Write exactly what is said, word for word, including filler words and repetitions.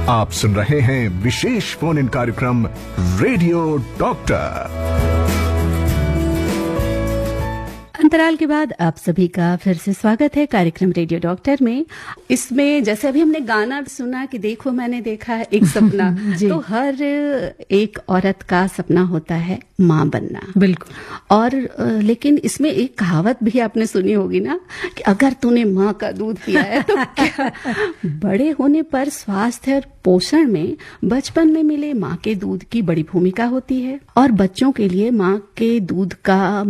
आप सुन रहे हैं विशेष फोन इन कार्यक्रम रेडियो डॉक्टर। अंतराल के बाद आप सभी का फिर से स्वागत है कार्यक्रम रेडियो डॉक्टर में। इसमें जैसे अभी हमने गाना सुना कि देखो मैंने देखा है एक सपना तो हर एक औरत का सपना होता है माँ बनना। बिल्कुल। और लेकिन इसमें एक कहावत भी आपने सुनी होगी ना कि अगर तूने माँ का दूध पिया है तो क्या। बड़े होने पर स्वास्थ्य और पोषण में बचपन में मिले माँ के दूध की बड़ी भूमिका होती है और बच्चों के लिए माँ के दूध का